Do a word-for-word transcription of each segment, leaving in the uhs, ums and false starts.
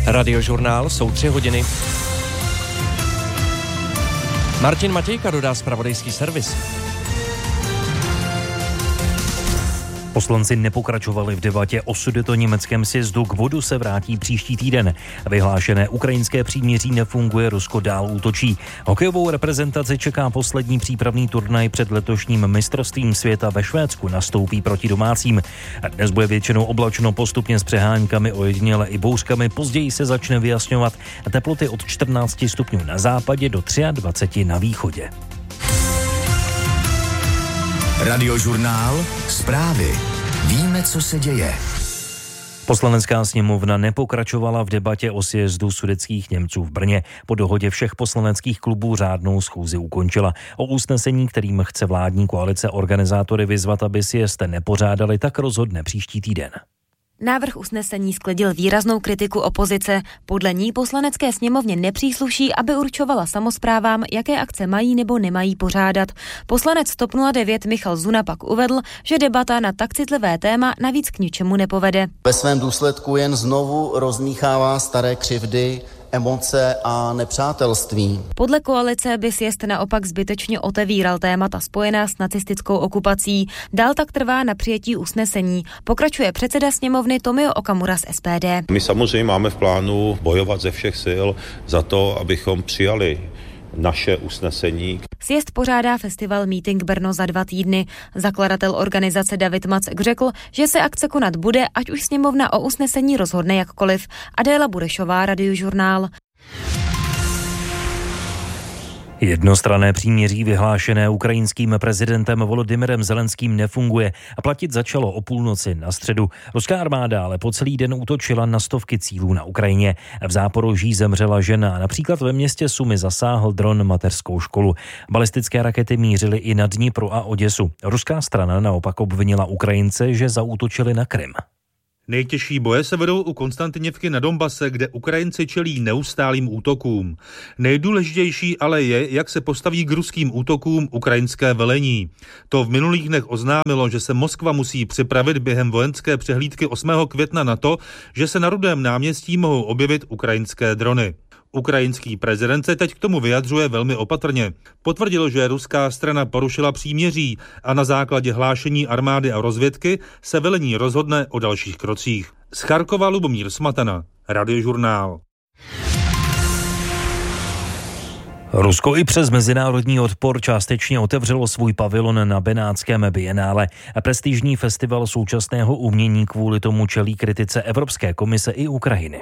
Radiožurnál, jsou tři hodiny. Martin Matějka dodá zpravodajský servis. Poslanci nepokračovali v debatě o sudetoněmeckém sjezdu, k bodu se vrátí příští týden. Vyhlášené ukrajinské příměří nefunguje, Rusko dál útočí. Hokejovou reprezentaci čeká poslední přípravný turnaj před letošním mistrovstvím světa ve Švédsku, nastoupí proti domácím. Dnes bude většinou oblačno, postupně s přeháňkami, ojediněle i bouřkami, později se začne vyjasňovat teploty od čtrnácti stupňů na západě do dvaceti tři na východě. Radiožurnál, zprávy. Víme, co se děje. Poslanecká sněmovna nepokračovala v debatě o sjezdu sudetských Němců v Brně. Po dohodě všech poslaneckých klubů řádnou schůzi ukončila. O usnesení, kterým chce vládní koalice organizátory vyzvat, aby sjezd nepořádali, tak rozhodne příští týden. Návrh usnesení sklidil výraznou kritiku opozice. Podle ní poslanecké sněmovně nepřísluší, aby určovala samosprávám, jaké akce mají nebo nemají pořádat. Poslanec TOP nula devět Michal Zuna pak uvedl, že debata na tak citlivé téma navíc k ničemu nepovede. Ve svém důsledku jen znovu rozmíchává staré křivdy, emoce a nepřátelství. Podle koalice by sjezd naopak zbytečně otevíral témata spojená s nacistickou okupací. Dál tak trvá na přijetí usnesení. Pokračuje předseda sněmovny Tomio Okamura z S P D. My samozřejmě máme v plánu bojovat ze všech sil za to, abychom přijali naše usnesení. Sjezd pořádá festival Meeting Brno za dva týdny. Zakladatel organizace David Macek řekl, že se akce konat bude, ať už sněmovna o usnesení rozhodne jakkoliv. Adéla Burešová, Radiožurnál. Jednostranné příměří vyhlášené ukrajinským prezidentem Volodymyrem Zelenským nefunguje a platit začalo o půlnoci na středu. Ruská armáda ale po celý den útočila na stovky cílů na Ukrajině. V Záporoží zemřela žena, například ve městě Sumy zasáhl dron mateřskou školu. Balistické rakety mířily i na Dnipro a Oděsu. Ruská strana naopak obvinila Ukrajince, že zaútočili na Krym. Nejtěžší boje se vedou u Konstantiněvky na Donbase, kde Ukrajinci čelí neustálým útokům. Nejdůležitější ale je, jak se postaví k ruským útokům ukrajinské velení. To v minulých dnech oznámilo, že se Moskva musí připravit během vojenské přehlídky osmého května na to, že se na Rudém náměstí mohou objevit ukrajinské drony. Ukrajinský prezident se teď k tomu vyjadřuje velmi opatrně. Potvrdil, že ruská strana porušila příměří a na základě hlášení armády a rozvědky se velení rozhodne o dalších krocích. Z Charkova Lubomír Smatana, Radiožurnál. Rusko i přes mezinárodní odpor částečně otevřelo svůj pavilon na Benátském bienále. Prestižní festival současného umění kvůli tomu čelí kritice Evropské komise i Ukrajiny.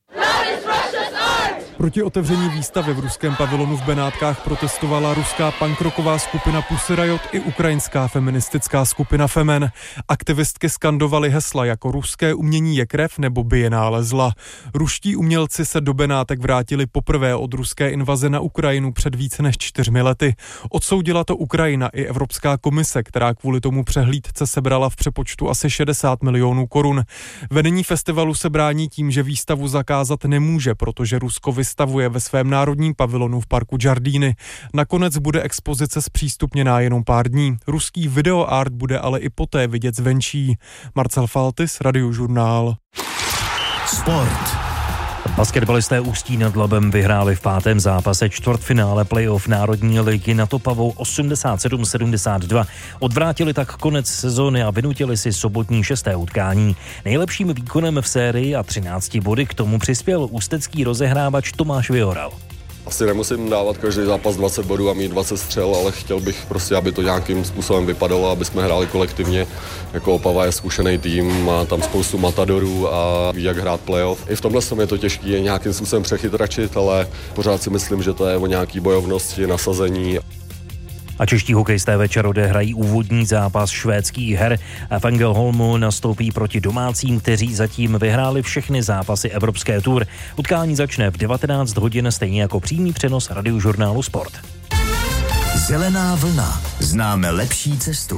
Proti otevření výstavy v ruském pavilonu v Benátkách protestovala ruská punkroková skupina Pussy Riot i ukrajinská feministická skupina Femen. Aktivistky skandovaly hesla jako ruské umění je krev nebo bienále zla. Ruští umělci se do Benátek vrátili poprvé od ruské invaze na Ukrajinu před více než čtyřmi lety. Odsoudila to Ukrajina i Evropská komise, která kvůli tomu přehlídce sebrala v přepočtu asi šedesát milionů korun. Vedení festivalu se brání tím, že výstavu zakázat nemůže, protože Rusko vystavuje ve svém národním pavilonu v parku Giardini. Nakonec bude expozice zpřístupněná jenom pár dní. Ruský videoart bude ale i poté vidět zvenčí. Marcel Faltis, Radiožurnál. Sport. Basketbalisté Ústí nad Labem vyhráli v pátém zápase čtvrtfinále playoff Národní ligy nad Opavou osmdesát sedm sedmdesát dva. Odvrátili tak konec sezóny a vynutili si sobotní šesté utkání. Nejlepším výkonem v sérii a třinácti body k tomu přispěl ústecký rozehrávač Tomáš Vyoral. Asi nemusím dávat každý zápas dvacet bodů a mít dvacet střel, ale chtěl bych prostě, aby to nějakým způsobem vypadalo, aby jsme hráli kolektivně. Jako Opava je zkušený tým, má tam spoustu matadorů a ví, jak hrát playoff. I v tomhle je to těžké je nějakým způsobem přechytračit, ale pořád si myslím, že to je o nějaký bojovnosti, nasazení. A čeští hokejisté večer odehrají úvodní zápas švédských her. V Ängelholmu nastoupí proti domácím, kteří zatím vyhráli všechny zápasy Evropské Tour. Utkání začne v devatenáct hodin, stejně jako přímý přenos Radiožurnálu Sport. Zelená vlna. Známe lepší cestu.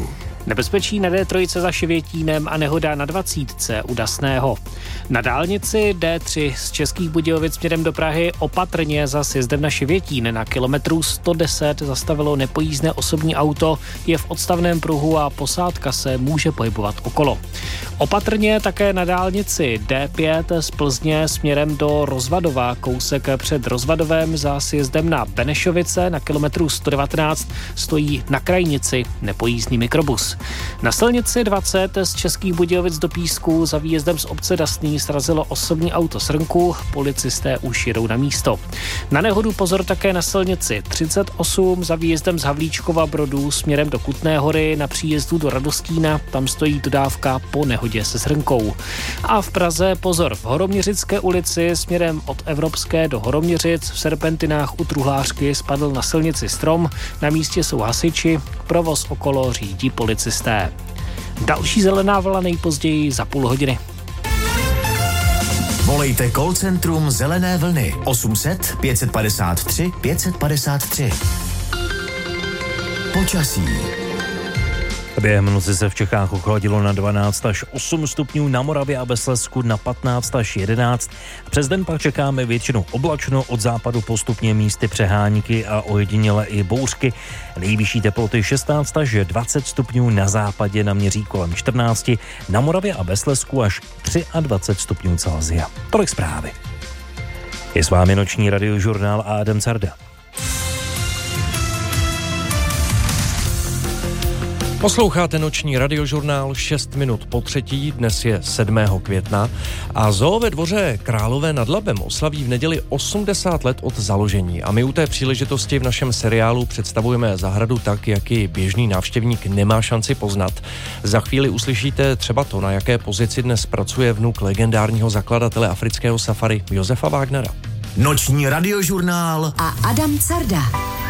Nebezpečí na D tři za Šivětínem a nehoda na dvacítce u Dasného. Na dálnici D tři z Českých Budějovic směrem do Prahy opatrně za sjezdem na Šivětín. Na kilometru sto deset zastavilo nepojízdné osobní auto, je v odstavném pruhu a posádka se může pohybovat okolo. Opatrně také na dálnici D pět z Plzně směrem do Rozvadova, kousek před Rozvadovem za sjezdem na Benešovice. Na kilometru sto devatenáct stojí na krajnici nepojízdný mikrobus. Na silnici dvacet z Českých Budějovic do Písku za výjezdem z obce Dasný srazilo osobní auto Srnku, policisté už jedou na místo. Na nehodu pozor také na silnici třicet osm za výjezdem z Havlíčkova Brodu směrem do Kutné Hory na příjezdu do Radostína, tam stojí dodávka po nehodě se Srnkou. A v Praze pozor v Horoměřické ulici směrem od Evropské do Horoměřic v serpentinách u Truhlářky spadl na silnici strom, na místě jsou hasiči, provoz okolo řídí policisté. Další zelená vlna nejpozději za půl hodiny. Volejte call centrum Zelené vlny osm set pět padesát tři pět padesát tři. Počasí. Během noci se v Čechách ochladilo na dvanáct až osm stupňů, na Moravě a ve Slezsku na patnáct až jedenáct. Přes den pak čekáme většinou oblačno, od západu postupně místy přehánky a ojediněle i bouřky. Nejvyšší teploty šestnáct až dvacet stupňů, na západě naměří kolem čtrnáct, na Moravě a ve Slezsku až dvacet tři stupňů Celsia. Tolik zprávy. Je s vámi noční radiožurnál a Adam Carda. Posloucháte noční radiožurnál šest minut po třetí, dnes je sedmého května a Zoo ve Dvoře Králové nad Labem oslaví v neděli osmdesát let od založení a my u té příležitosti v našem seriálu představujeme zahradu tak, jak ji běžný návštěvník nemá šanci poznat. Za chvíli uslyšíte třeba to, na jaké pozici dnes pracuje vnuk legendárního zakladatele afrického safari Josefa Wagnera. Noční radiožurnál a Adam Carda.